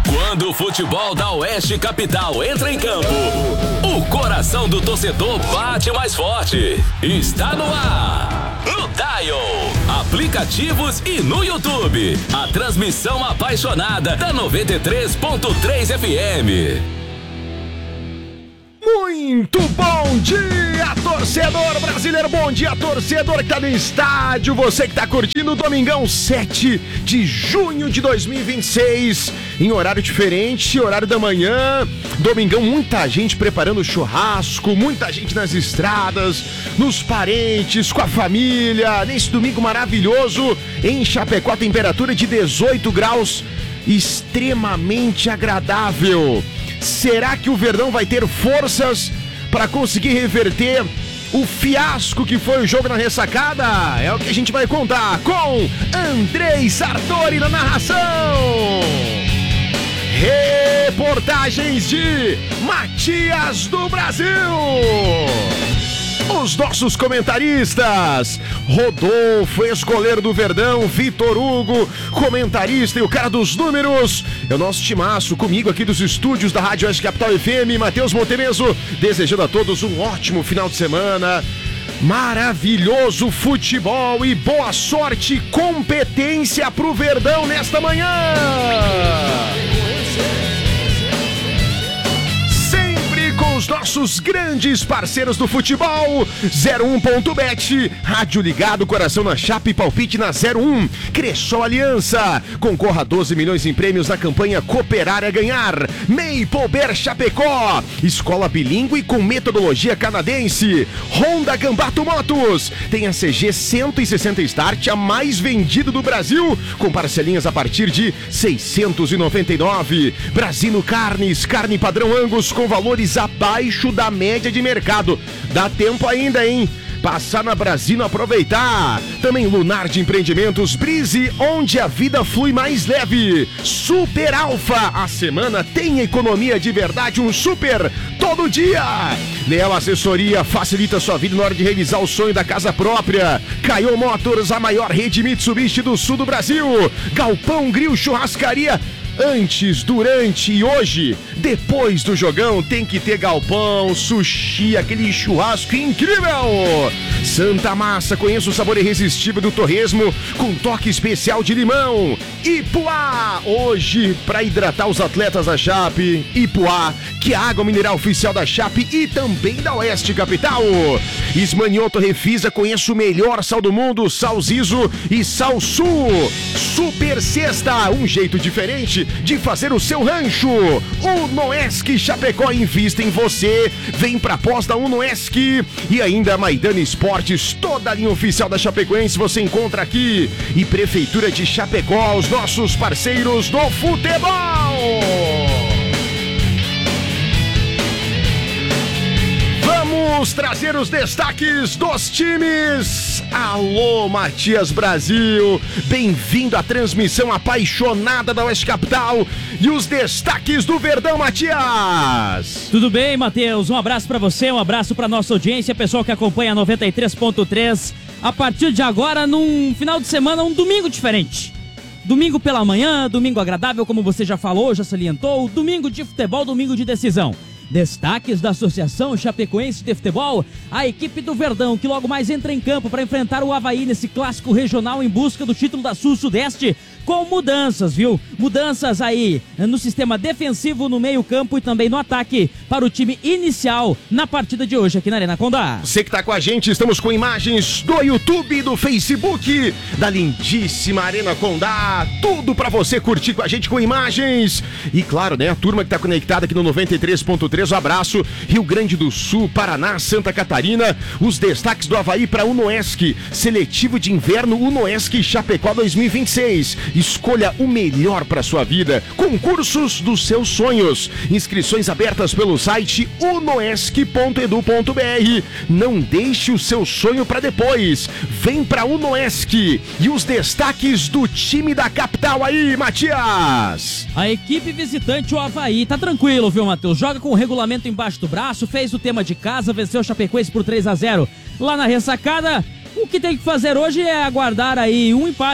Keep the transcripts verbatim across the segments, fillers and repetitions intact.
Quando o futebol da Oeste Capital entra em campo, o coração do torcedor bate mais forte. Está no ar, no Dial, aplicativos e no YouTube. A transmissão apaixonada da noventa e três ponto três F M. Muito bom dia, torcedor brasileiro, bom dia, torcedor que tá no estádio, você que tá curtindo o Domingão sete de junho de dois mil e vinte e seis, em horário diferente, horário da manhã. Domingão, muita gente preparando churrasco, muita gente nas estradas, nos parentes, com a família, nesse domingo maravilhoso, em Chapecó, temperatura de dezoito graus, extremamente agradável. Será que o Verdão vai ter forças para conseguir reverter o fiasco que foi o jogo na ressacada? É o que a gente vai contar com Andrei Sartori na narração. Reportagens de Matias do Brasil. Os nossos comentaristas, Rodolfo, ex-goleiro do Verdão, Vitor Hugo, comentarista e o cara dos números, é o nosso timaço, comigo aqui dos estúdios da Rádio Oeste Capital F M, Matheus Montemeso, desejando a todos um ótimo final de semana, maravilhoso futebol e boa sorte e competência pro Verdão nesta manhã! Os nossos grandes parceiros do futebol, zero um ponto bet, rádio ligado, coração na chapa e palpite na zero um, Cressol Aliança, concorra a doze milhões em prêmios na campanha Cooperar é Ganhar, Maple Bear Chapecó, escola bilíngue com metodologia canadense, Honda Gambato Motos, tem a C G cento e sessenta Start, a mais vendida do Brasil, com parcelinhas a partir de seiscentos e noventa e nove, Brasino Carnes, carne padrão Angus com valores abaixo abaixo da média de mercado. Dá tempo ainda, hein? Passar na Brasino, aproveitar. Também Lunar de Empreendimentos, Brise, onde a vida flui mais leve. Super Alfa, a semana tem economia de verdade, um super todo dia. Leal Assessoria, facilita sua vida na hora de realizar o sonho da casa própria. Caio Motors, a maior rede Mitsubishi do sul do Brasil. Galpão Grill Churrascaria. Antes, durante e hoje, depois do jogão, tem que ter galpão, sushi, aquele churrasco incrível. Santa Massa, conheça o sabor irresistível do torresmo com toque especial de limão. Ipuá, hoje, para hidratar os atletas da Chape. Ipuá, que é a água mineral oficial da Chape e também da Oeste Capital. Ismanioto Refisa, conheça o melhor sal do mundo, Sal Zizo e Sal Sul. Super Sexta, um jeito diferente de fazer o seu rancho. Unoesc Chapecó, invista em você. Vem pra pós da Unoesc. E ainda Maidana Esportes, toda a linha oficial da Chapecoense você encontra aqui. E Prefeitura de Chapecó, os nossos parceiros do futebol. Vamos trazer os destaques dos times. Alô, Matias Brasil, bem-vindo à transmissão apaixonada da Oeste Capital e os destaques do Verdão, Matias. Tudo bem, Matheus? Um abraço pra você, um abraço pra nossa audiência, pessoal que acompanha a noventa e três ponto três. A partir de agora, num final de semana, um domingo diferente. Domingo pela manhã, domingo agradável, como você já falou, já salientou, domingo de futebol, domingo de decisão. Destaques da Associação Chapecoense de Futebol, a equipe do Verdão, que logo mais entra em campo para enfrentar o Avaí nesse clássico regional em busca do título da Sul-Sudeste, com mudanças, viu? Mudanças aí no sistema defensivo, no meio-campo e também no ataque para o time inicial na partida de hoje aqui na Arena Condá. Você que tá com a gente, estamos com imagens do YouTube, do Facebook, da lindíssima Arena Condá, tudo para você curtir com a gente com imagens. E claro, né, a turma que tá conectada aqui no noventa e três ponto três, um abraço, Rio Grande do Sul, Paraná, Santa Catarina, os destaques do Avaí para Unoesc, seletivo de inverno Unoesc Chapecó dois mil e vinte e seis. Escolha o melhor para sua vida. Concursos dos seus sonhos. Inscrições abertas pelo site unoesc ponto edu ponto br. Não deixe o seu sonho para depois. Vem para Unoesc. E os destaques do time da capital aí, Matias. A equipe visitante, o Avaí, tá tranquilo, viu, Matheus? Joga com o regulamento embaixo do braço, fez o tema de casa, venceu o Chapecoense por três a zero lá na ressacada. O que tem que fazer hoje é aguardar aí um empate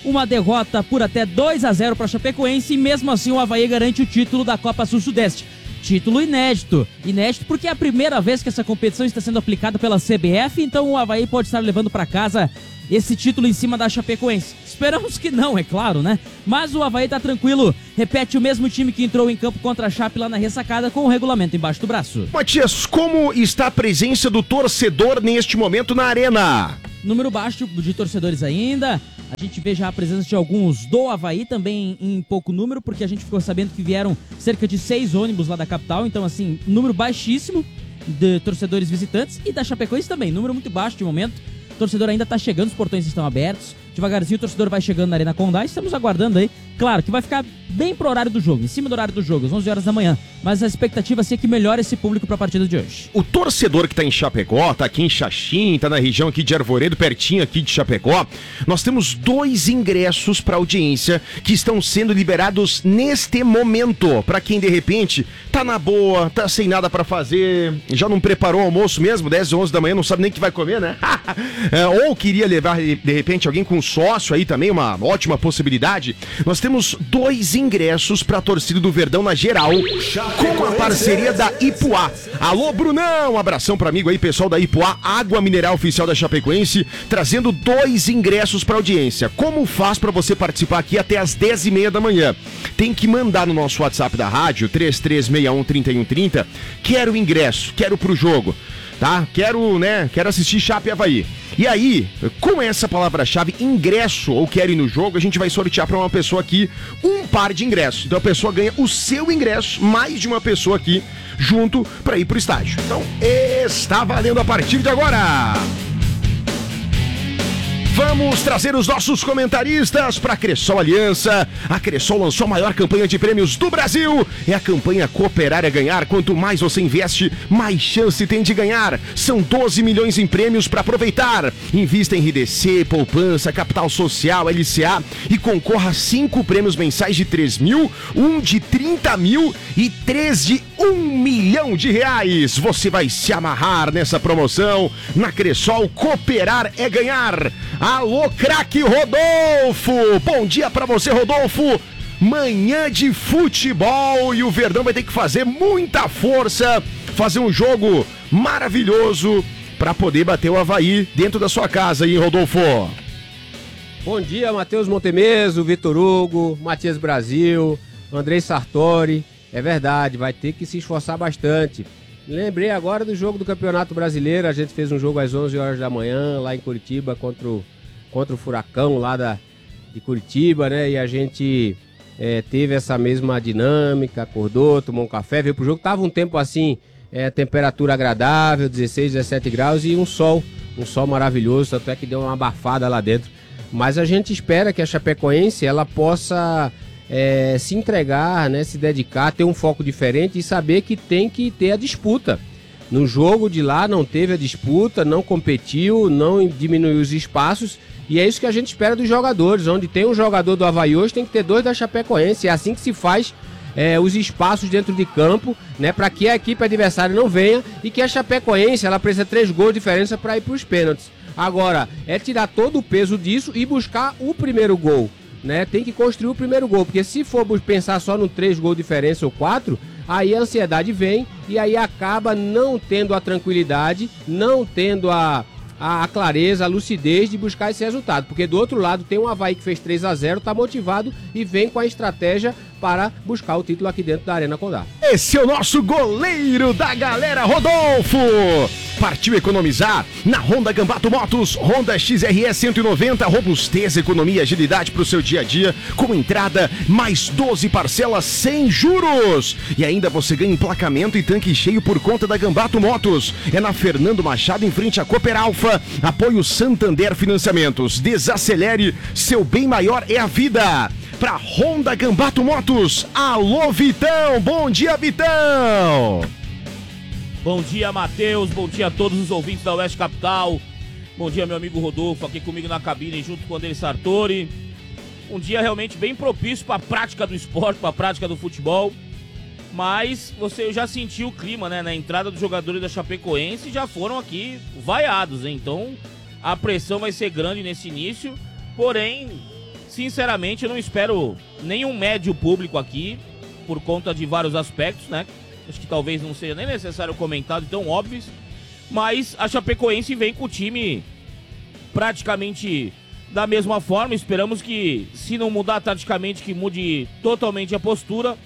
uma derrota por até dois a zero para a Chapecoense e mesmo assim o Avaí garante o título da Copa Sul-Sudeste. Título inédito. Inédito porque é a primeira vez que essa competição está sendo aplicada pela C B F, então o Avaí pode estar levando para casa esse título em cima da Chapecoense. Esperamos que não, é claro, né? Mas o Avaí tá tranquilo, repete o mesmo time que entrou em campo contra a Chape lá na ressacada com o regulamento embaixo do braço. Matias, como está a presença do torcedor neste momento na arena? Número baixo de torcedores ainda. A gente vê já a presença de alguns do Avaí também em pouco número, porque a gente ficou sabendo que vieram cerca de seis ônibus lá da capital, então assim, número baixíssimo de torcedores visitantes e da Chapecoense também, número muito baixo de momento. O torcedor ainda tá chegando, os portões estão abertos. Devagarzinho o torcedor vai chegando na Arena Condá. Estamos aguardando aí. Claro que vai ficar bem pro horário do jogo, em cima do horário do jogo, às onze horas da manhã. Mas a expectativa é que melhore esse público pra partida de hoje. O torcedor que tá em Chapecó, tá aqui em Xaxim, tá na região aqui de Arvoredo, pertinho aqui de Chapecó. Nós temos dois ingressos pra audiência que estão sendo liberados neste momento. Pra quem de repente tá na boa, tá sem nada pra fazer, já não preparou o almoço mesmo, dez, onze da manhã, não sabe nem o que vai comer, né? é, ou queria levar de repente alguém com sócio aí também, uma ótima possibilidade. Nós temos dois ingressos para a torcida do Verdão na geral, com a parceria da Ipuá. Alô, Brunão, um abração para amigo aí, pessoal da Ipuá, água mineral oficial da Chapecoense, trazendo dois ingressos para audiência. Como faz para você participar aqui até as dez e meia da manhã? Tem que mandar no nosso WhatsApp da rádio, três três seis um, três um três zero, quero o ingresso, quero pro jogo. Tá? Quero, né? Quero assistir Chape e Avaí. E aí, com essa palavra-chave, ingresso ou quero ir no jogo, a gente vai sortear para uma pessoa aqui um par de ingressos. Então a pessoa ganha o seu ingresso, mais de uma pessoa aqui, junto para ir pro estádio. Então, está valendo a partir de agora! Vamos trazer os nossos comentaristas para a Cressol Aliança. A Cressol lançou a maior campanha de prêmios do Brasil. É a campanha Cooperar é Ganhar. Quanto mais você investe, mais chance tem de ganhar. São doze milhões em prêmios para aproveitar. Invista em R D C, poupança, capital social, L C A e concorra a cinco prêmios mensais de três mil, um de trinta mil e três de um milhão de reais. Você vai se amarrar nessa promoção. Na Cressol, Cooperar é Ganhar. Alô, craque Rodolfo! Bom dia pra você, Rodolfo! Manhã de futebol e o Verdão vai ter que fazer muita força, fazer um jogo maravilhoso pra poder bater o Avaí dentro da sua casa, hein, Rodolfo? Bom dia, Matheus Montemeso, Vitor Hugo, Matias Brasil, Andrei Sartori. É verdade, vai ter que se esforçar bastante. Lembrei agora do jogo do Campeonato Brasileiro, a gente fez um jogo às onze horas da manhã lá em Curitiba contra o, contra o Furacão lá da, de Curitiba, né? E a gente é, teve essa mesma dinâmica, acordou, tomou um café, veio pro jogo, tava um tempo assim, é, temperatura agradável, dezesseis, dezessete graus e um sol, um sol maravilhoso, tanto é que deu uma abafada lá dentro. Mas a gente espera que a Chapecoense ela possa É, se entregar, né, se dedicar, ter um foco diferente e saber que tem que ter a disputa. No jogo de lá não teve a disputa, não competiu, não diminuiu os espaços e é isso que a gente espera dos jogadores. Onde tem um jogador do Avaí hoje, tem que ter dois da Chapecoense. É assim que se faz é, os espaços dentro de campo, né, para que a equipe adversária não venha e que a Chapecoense ela precisa de três gols de diferença para ir para os pênaltis. Agora, é tirar todo o peso disso e buscar o primeiro gol. Né, tem que construir o primeiro gol, porque se for pensar só no três gols de diferença ou quatro, aí a ansiedade vem e aí acaba não tendo a tranquilidade, não tendo a, a, a clareza, a lucidez de buscar esse resultado, porque do outro lado tem um Avaí que fez três a zero, tá motivado e vem com a estratégia para buscar o título aqui dentro da Arena Condá. Esse é o nosso goleiro da galera, Rodolfo! Partiu economizar na Honda Gambato Motos, Honda X R E cento e noventa, robustez, economia e agilidade para o seu dia a dia, com entrada mais doze parcelas sem juros. E ainda você ganha emplacamento e tanque cheio por conta da Gambato Motos. É na Fernando Machado, em frente à Cooper Alfa. Apoio Santander Financiamentos. Desacelere, seu bem maior é a vida. Para Honda Gambato Motos. Alô, Vitão! Bom dia, Vitão! Bom dia, Matheus. Bom dia a todos os ouvintes da Oeste Capital. Bom dia, meu amigo Rodolfo, aqui comigo na cabine, junto com o Andrei Sartori. Um dia realmente bem propício para a prática do esporte, para a prática do futebol. Mas você já sentiu o clima, né? Na entrada dos jogadores da Chapecoense já foram aqui vaiados, hein? Então a pressão vai ser grande nesse início. Porém, sinceramente, eu não espero nenhum médio público aqui, por conta de vários aspectos, né? Acho que talvez não seja nem necessário comentar de tão óbvios. Mas a Chapecoense vem com o time praticamente da mesma forma. Esperamos que, se não mudar taticamente, que mude totalmente a postura.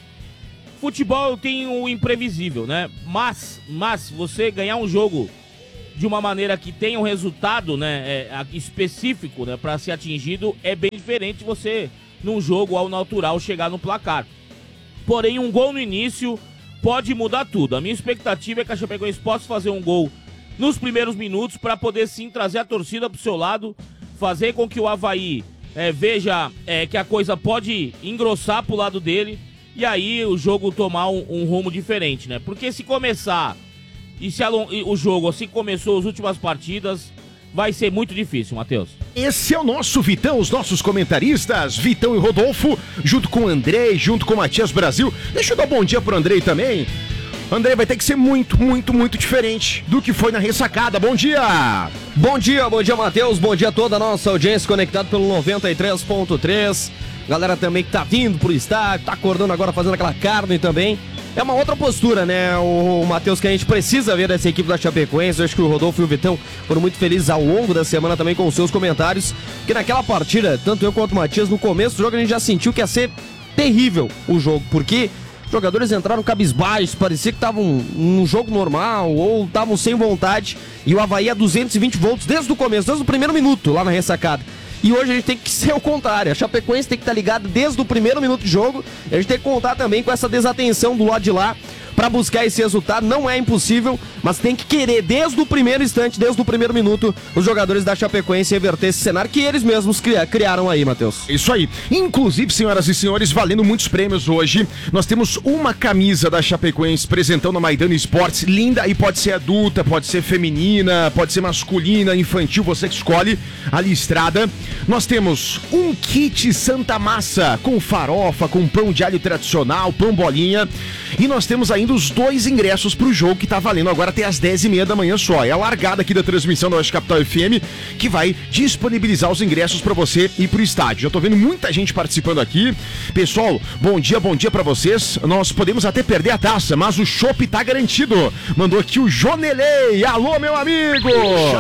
Futebol tem o imprevisível, né? Mas, mas você ganhar um jogo de uma maneira que tenha um resultado, né, é, específico, né, para ser atingido, é bem diferente você, num jogo ao natural, chegar no placar. Porém, um gol no início pode mudar tudo. A minha expectativa é que a Chapecoense possa fazer um gol nos primeiros minutos para poder sim trazer a torcida pro seu lado, fazer com que o Avaí é, veja é, que a coisa pode engrossar pro lado dele e aí o jogo tomar um, um rumo diferente, né? Porque se começar e se along... o jogo assim começou as últimas partidas, vai ser muito difícil, Matheus. Esse é o nosso Vitão, os nossos comentaristas, Vitão e Rodolfo, junto com o Andrei, junto com o Matias Brasil. Deixa eu dar um bom dia pro Andrei também. Andrei, vai ter que ser muito, muito, muito diferente do que foi na ressacada. Bom dia! Bom dia, bom dia, Matheus. Bom dia a toda a nossa audiência conectada pelo noventa e três ponto três. Galera também que tá vindo pro estádio, tá acordando agora fazendo aquela carne também. É uma outra postura, né, o, o Matheus, que a gente precisa ver dessa equipe da Chapecoense. Eu acho que o Rodolfo e o Vitão foram muito felizes ao longo da semana também com os seus comentários. Porque naquela partida, tanto eu quanto o Matias, no começo do jogo a gente já sentiu que ia ser terrível o jogo. Porque os jogadores entraram cabisbaixos, parecia que estavam num jogo normal ou estavam sem vontade. E o Avaí a duzentos e vinte volts desde o começo, desde o primeiro minuto lá na ressacada. E hoje a gente tem que ser o contrário. A Chapecoense tem que estar ligada desde o primeiro minuto de jogo. E a gente tem que contar também com essa desatenção do lado de lá para buscar esse resultado. Não é impossível, mas tem que querer desde o primeiro instante, desde o primeiro minuto, os jogadores da Chapecoense reverter esse cenário que eles mesmos criaram aí, Matheus. Isso aí. Inclusive, senhoras e senhores, valendo muitos prêmios hoje. Nós temos uma camisa da Chapecoense apresentando a Maidana Esportes, linda, e pode ser adulta, pode ser feminina, pode ser masculina, infantil, você que escolhe a listrada. Nós temos um kit Santa Massa com farofa, com pão de alho tradicional, pão bolinha. E nós temos ainda os dois ingressos pro jogo que tá valendo agora até as dez e meia da manhã só. É a largada aqui da transmissão da Oeste Capital F M que vai disponibilizar os ingressos pra você ir pro estádio. Já tô vendo muita gente participando aqui. Pessoal, bom dia, bom dia pra vocês. Nós podemos até perder a taça, mas o chopp tá garantido. Mandou aqui o Jonelei. Alô, meu amigo!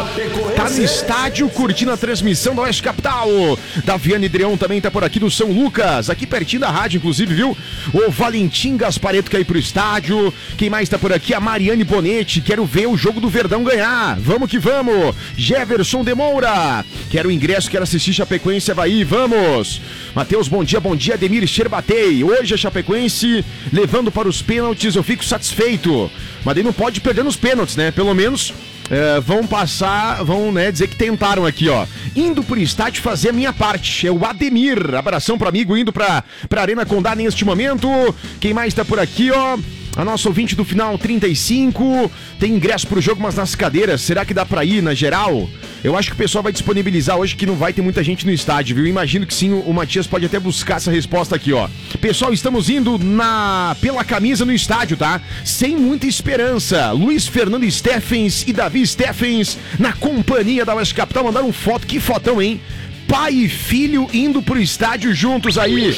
Tá no estádio curtindo a transmissão da Oeste Capital. Daviane Dreon também tá por aqui do São Lucas, aqui pertinho da rádio, inclusive, viu? O Valentim Gaspareto quer ir pro estádio. Quem mais tá por aqui? A Mariane Bonetti. Quero ver o jogo do Verdão ganhar. Vamos que vamos. Jefferson de Moura. Quero o ingresso, quero assistir Chapecoense Avaí. Vamos. Matheus, bom dia, bom dia. Ademir Sherbatei. Hoje a Chapecoense levando para os pênaltis. Eu fico satisfeito. Mas ele não pode perder nos pênaltis, né? Pelo menos é, vão passar, vão, né, dizer que tentaram aqui, ó. Indo pro estádio fazer a minha parte. É o Ademir. Abração pro amigo indo pra, pra Arena Condá neste momento. Quem mais tá por aqui, ó? A nossa ouvinte do final trinta e cinco, tem ingresso pro jogo, mas nas cadeiras, será que dá pra ir na geral? Eu acho que o pessoal vai disponibilizar hoje que não vai ter muita gente no estádio, viu? Imagino que sim, o Matias pode até buscar essa resposta aqui, ó. Pessoal, estamos indo na pela camisa no estádio, tá? Sem muita esperança. Luiz Fernando Steffens e Davi Steffens na companhia da Oeste Capital mandaram foto, que fotão, hein? Pai e filho indo pro estádio juntos aí,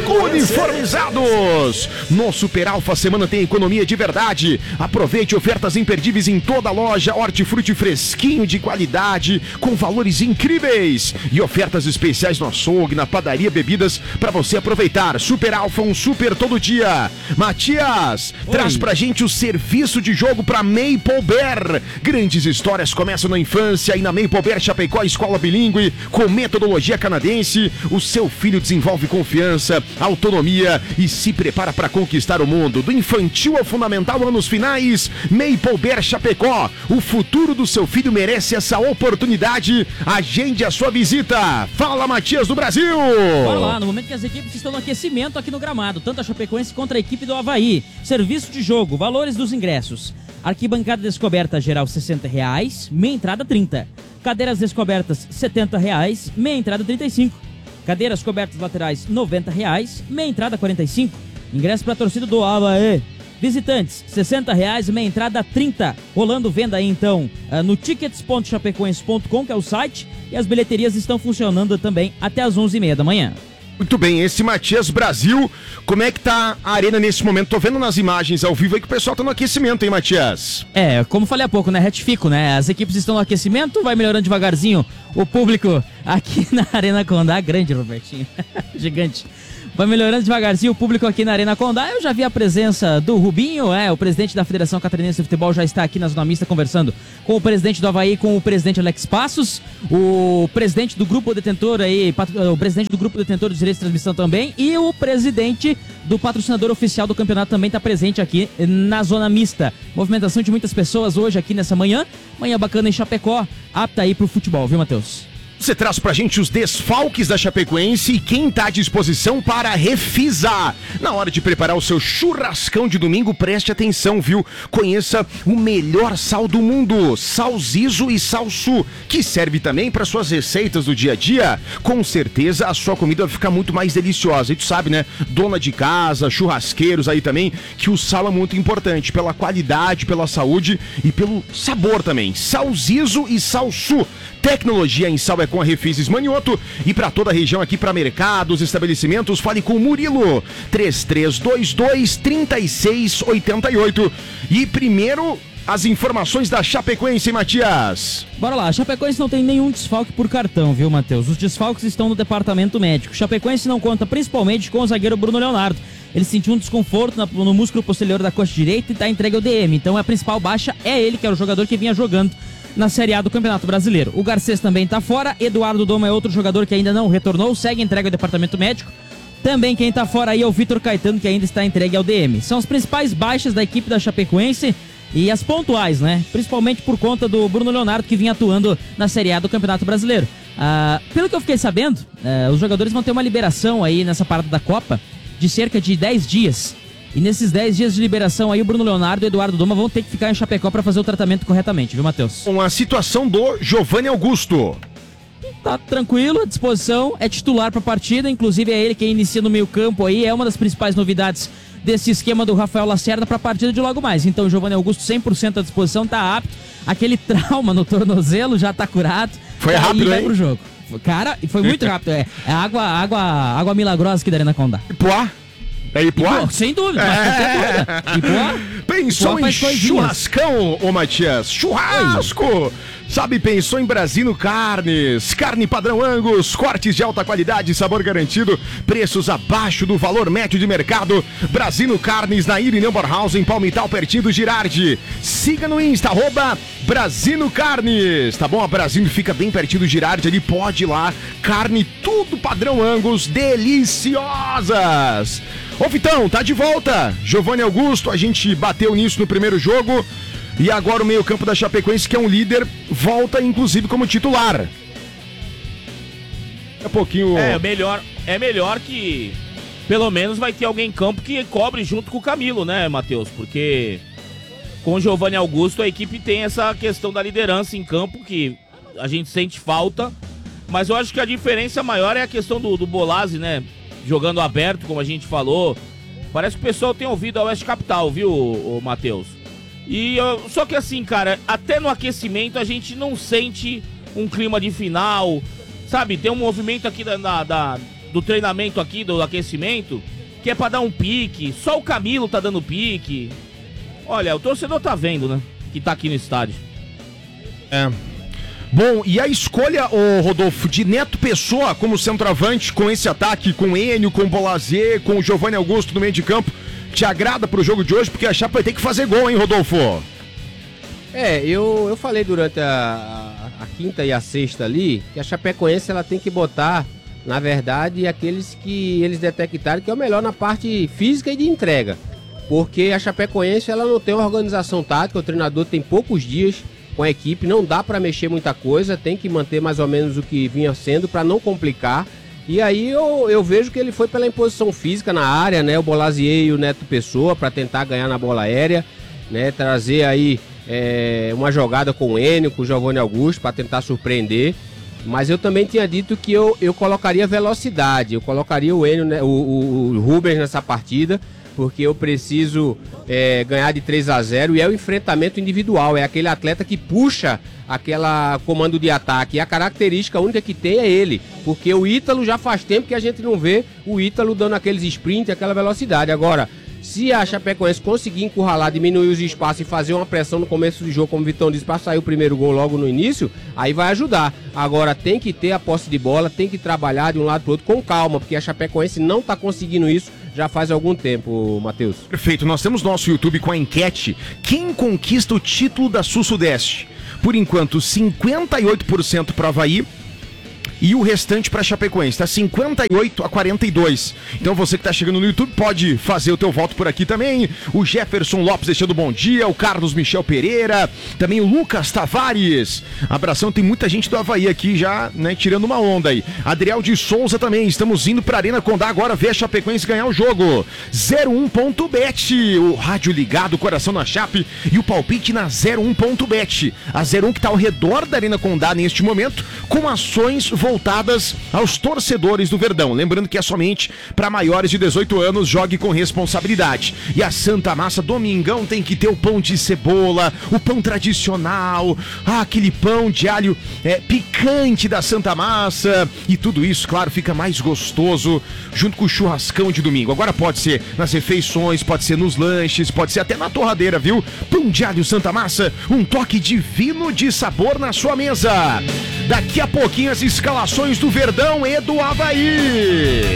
uniformizados. No Super Alfa Semana tem economia de verdade. Aproveite ofertas imperdíveis em toda a loja. Hortifruti fresquinho de qualidade, com valores incríveis. E ofertas especiais no açougue, na padaria, bebidas para você aproveitar. Super Alfa, um super todo dia. Matias, Oi. Traz pra gente o serviço de jogo pra Maple Bear. Grandes histórias começam na infância e na Maple Bear Chapecó, escola bilíngue, com metodologia canadense, o seu filho desenvolve confiança, autonomia e se prepara para conquistar o mundo. Do infantil ao fundamental, anos finais, Maple Bear Chapecó. O futuro do seu filho merece essa oportunidade. Agende a sua visita. Fala, Matias do Brasil! Bora lá, no momento que as equipes estão no aquecimento aqui no gramado, tanto a Chapecoense contra a equipe do Avaí. Serviço de jogo, valores dos ingressos. Arquibancada descoberta geral sessenta reais, meia entrada trinta. Cadeiras descobertas setenta reais, meia entrada trinta e cinco. Cadeiras cobertas laterais noventa reais, meia entrada quarenta e cinco. Ingresso para a torcida do Avaí Visitantes, sessenta reais, meia entrada trinta. Rolando venda aí então no tickets ponto chapecoense ponto com, que é o site, e as bilheterias estão funcionando também até as onze e meia da manhã. Muito bem, esse Matias Brasil, como é que tá a arena nesse momento? Tô vendo nas imagens ao vivo aí que o pessoal tá no aquecimento, hein, Matias? É, como falei há pouco, né, retifico, né, as equipes estão no aquecimento, vai melhorando devagarzinho o público aqui na Arena Condá, grande, Robertinho, gigante. Vai melhorando devagarzinho o público aqui na Arena Condá. Eu já vi a presença do Rubinho, é, o presidente da Federação Catarinense de Futebol já está aqui na Zona Mista conversando com o presidente do Avaí, com o presidente Alex Passos, o presidente do grupo detentor aí, o presidente do grupo detentor dos direitos de transmissão também, e o presidente do patrocinador oficial do campeonato também está presente aqui na Zona Mista. Movimentação de muitas pessoas hoje aqui nessa manhã, manhã bacana em Chapecó, apta aí pro futebol, viu, Matheus? Você traz pra gente os desfalques da Chapecoense e quem tá à disposição para refisar. Na hora de preparar o seu churrascão de domingo, preste atenção, viu? Conheça o melhor sal do mundo, Sal Zizo e Sal Su, que serve também para suas receitas do dia a dia. Com certeza a sua comida vai ficar muito mais deliciosa. E tu sabe, né? Dona de casa, churrasqueiros aí também, que o sal é muito importante pela qualidade, pela saúde e pelo sabor também. Sal Zizo e Sal Su. Tecnologia em sal é com a Refises Manioto, e para toda a região aqui, para mercados, estabelecimentos, fale com o Murilo, três três dois dois, três seis oito oito. E primeiro, as informações da Chapecoense, Matias. Bora lá, a Chapecoense não tem nenhum desfalque por cartão, viu, Matheus? Os desfalques estão no departamento médico. Chapecoense não conta principalmente com o zagueiro Bruno Leonardo. Ele sentiu um desconforto no músculo posterior da coxa direita e está entregue ao D M. Então a principal baixa é ele, que era o jogador que vinha jogando na Série A do Campeonato Brasileiro. O Garcês também está fora, Eduardo Doma é outro jogador que ainda não retornou, segue entregue ao departamento médico. Também quem está fora aí é o Vitor Caetano, que ainda está entregue ao D M. São as principais baixas da equipe da Chapecoense e as pontuais, né? Principalmente por conta do Bruno Leonardo, que vinha atuando na Série A do Campeonato Brasileiro. Ah, pelo que eu fiquei sabendo, ah, os jogadores vão ter uma liberação aí nessa parada da Copa de cerca de dez dias. E nesses dez dias de liberação aí, o Bruno Leonardo e o Eduardo Doma vão ter que ficar em Chapecó para fazer o tratamento corretamente, viu, Matheus? Com a situação do Giovanni Augusto. Tá tranquilo, à disposição, é titular para a partida, inclusive é ele quem inicia no meio campo aí, é uma das principais novidades desse esquema do Rafael Lacerda para a partida de logo mais. Então o Giovanni Augusto cem por cento à disposição, tá apto, aquele trauma no tornozelo já tá curado. Foi rápido, e vai hein? pro jogo. Cara, foi muito rápido, é, é água, água, água milagrosa aqui da Arena Condá. Ipuá? É Ipuá? Ipuá, sem dúvida, mas com certeza. Ipuá, Pensou Ipuá em faz coisinhas. churrascão, ô Matias? Churrasco! Sabe, pensou em Brasino Carnes, carne padrão Angus, cortes de alta qualidade, sabor garantido, preços abaixo do valor médio de mercado. Brasino Carnes na Irineu Bornhausen, Palmital, pertinho do Girardi. Siga no Insta, arroba Brasino Carnes, tá bom? A Brasino fica bem pertinho do Girardi, ali pode ir lá, carne tudo padrão Angus, deliciosas. Ô Vitão, tá de volta, Giovanni Augusto, a gente bateu nisso no primeiro jogo. E agora o meio-campo da Chapecoense, que é um líder, volta inclusive como titular. É um pouquinho. É melhor, é melhor que pelo menos vai ter alguém em campo que cobre junto com o Camilo, né, Matheus? Porque com o Giovanni Augusto a equipe tem essa questão da liderança em campo que a gente sente falta. Mas eu acho que a diferença maior é a questão do, do Bolazzi, né? Jogando aberto, como a gente falou. Parece que o pessoal tem ouvido a Oeste Capital, viu, o, o Matheus? E uh, só que assim, cara, até no aquecimento a gente não sente um clima de final, sabe? Tem um movimento aqui da, da, da, do treinamento aqui, do aquecimento, que é pra dar um pique. Só o Camilo tá dando pique. Olha, o torcedor tá vendo, né? Que tá aqui no estádio. É. Bom, e a escolha, ô Rodolfo, de Neto Pessoa como centroavante, com esse ataque, com Enio, com Bolazier, com o Giovanni Augusto no meio de campo, te agrada pro jogo de hoje? Porque a Chape vai ter que fazer gol, hein, Rodolfo? É, eu, eu falei durante a, a, a quinta e a sexta ali que a Chapecoense ela tem que botar, na verdade, aqueles que eles detectaram que é o melhor na parte física e de entrega. Porque a Chapecoense ela não tem uma organização tática, o treinador tem poucos dias com a equipe, não dá para mexer muita coisa, tem que manter mais ou menos o que vinha sendo para não complicar. E aí eu, eu vejo que ele foi pela imposição física na área, né? O Bolazier e o Neto Pessoa para tentar ganhar na bola aérea, né? Trazer aí é, uma jogada com o Enio, com o Giovanni Augusto para tentar surpreender. Mas eu também tinha dito que eu, eu colocaria velocidade, eu colocaria o, Enio, né, o, o, o Rubens nessa partida, porque eu preciso é, ganhar de três a zero e é o enfrentamento individual, é aquele atleta que puxa aquela comando de ataque, e a característica única que tem é ele, porque o Ítalo já faz tempo que a gente não vê o Ítalo dando aqueles sprints, aquela velocidade. Agora, se a Chapecoense conseguir encurralar, diminuir os espaços e fazer uma pressão no começo do jogo, como o Vitão disse, para sair o primeiro gol logo no início, aí vai ajudar. Agora tem que ter a posse de bola, tem que trabalhar de um lado para o outro com calma, porque a Chapecoense não está conseguindo isso já faz algum tempo, Matheus. Perfeito, nós temos nosso YouTube com a enquete: quem conquista o título da Sul-Sudeste? Por enquanto, cinquenta e oito por cento para o Avaí e o restante para Chapecoense, tá cinquenta e oito a quarenta e dois. Então você que tá chegando no YouTube pode fazer o teu voto por aqui também. O Jefferson Lopes deixando bom dia, o Carlos Michel Pereira, também o Lucas Tavares. Abração, tem muita gente do Avaí aqui já, né, tirando uma onda aí. Adriel de Souza também, estamos indo pra Arena Condá agora ver a Chapecoense ganhar o jogo. zero um ponto bet, o rádio ligado, o coração na Chape e o palpite na zero um ponto bet. A zero um que tá ao redor da Arena Condá neste momento, com ações voltadas aos torcedores do Verdão. Lembrando que é somente para maiores de dezoito anos, jogue com responsabilidade. E a Santa Massa, domingão, tem que ter o pão de cebola, o pão tradicional, ah, aquele pão de alho é, picante da Santa Massa. E tudo isso, claro, fica mais gostoso junto com o churrascão de domingo. Agora pode ser nas refeições, pode ser nos lanches, pode ser até na torradeira, viu? Pão de alho Santa Massa, um toque divino de sabor na sua mesa. Daqui a pouquinho as escalações do Verdão e do Avaí.